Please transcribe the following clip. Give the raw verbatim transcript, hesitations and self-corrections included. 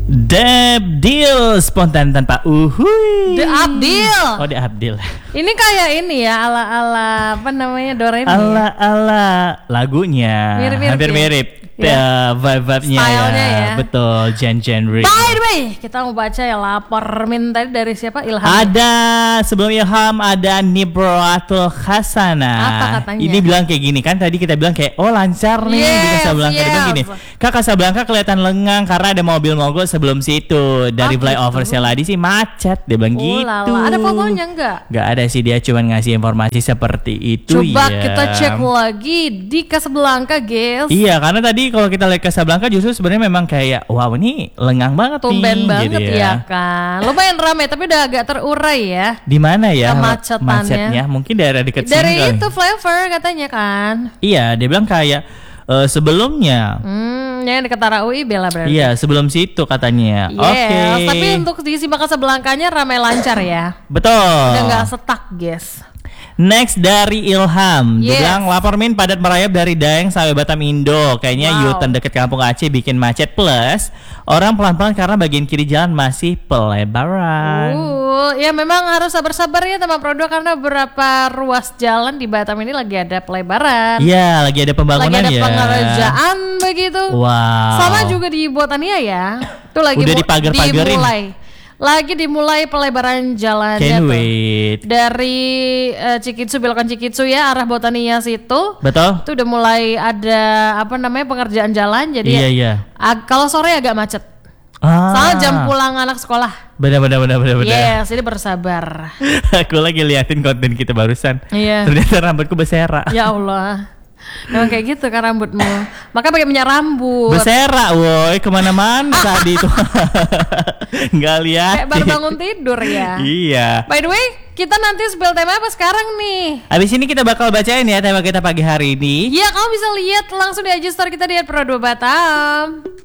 Debdil spontan tanpa uhui. The Abdil. Oh, The Abdil. Ini kayak ini ya, ala-ala apa namanya, Doraemon. Ala-ala lagunya. Mirip-mirip hampir ya? mirip. Ya. Ya, vibe-vibe-nya ya. Stylenya ya. Betul, genre. By the way, kita mau baca ya lapor min tadi dari siapa? Ilham. Ada sebelum Ilham ada Nibratul Khasana. Apa katanya? Ini bilang kayak gini kan, tadi kita bilang kayak oh lancar nih Yes, di Casablanca. Dia bilang yes. gini, Kak Casablanca kelihatan lengang karena ada mobil mogul sebelum situ. Dari Oh, flyover gitu. Seladi sih macet. Dia bilang Oh, gitu. lala. Ada fotonya enggak? Gak ada sih, dia cuma ngasih informasi seperti itu. Coba ya. kita cek lagi di Casablanca, guys. Iya, karena tadi kalau kita lihat Casablanca justru sebenarnya memang kayak wow ini lengang banget nih, Tumben banget gitu ya kan. Lumayan ramai tapi udah agak terurai ya. Di mana ya Kemacetannya. macetnya? Mungkin daerah dekat sini Dari kali. itu flyover katanya kan. Iya, dia bilang kayak eh, sebelumnya. Hmm, yang dekat Tara U I Bella berarti. Iya, sebelum situ katanya. Yes, Oke. tapi untuk di Simak Casablancanya ramai lancar ya. Betul. Udah nggak setak, guys. Next dari Ilham, dia Yes. bilang lapor min padat merayap dari Daeng sampai Batam Indo. Kayaknya Wow. U-turn deket Kampung Aceh bikin macet plus orang pelan-pelan karena bagian kiri jalan masih pelebaran. Uh, ya memang harus sabar-sabar ya teman produk karena beberapa ruas jalan di Batam ini lagi ada pelebaran. Iya, lagi ada pembangunan Lagi ada ya. pengerjaan begitu. Wow. Sama juga di Buatania ya. Tuh lagi Udah mu- dipagar-pagarin. dimulai. Lagi dimulai pelebaran jalannya Can't tuh. wait. Dari eh, Cikitsu belokan Cikitsu ya arah Botania situ. Betul? Itu udah mulai ada apa namanya pengerjaan jalan jadi Iya, ya, iya. ag- kalau sore agak macet. Ah. Soalnya jam pulang anak sekolah. Benar benar benar benar benar. Yes, jadi bersabar. Aku lagi liatin konten kita barusan. Iya. Ternyata rambutku bersera. Ya Allah. Memang kayak gitu kan rambutmu. Maka pakai minyak rambut. Bersera, woi, kemana-mana tadi itu. Nggak lihat. Kayak baru bangun tidur ya. Iya. By the way, kita nanti spill tema apa sekarang nih? Abis ini kita bakal bacain ya tema kita pagi hari ini. Ya, kamu bisa lihat langsung di I G Store kita di Pro dua Batam.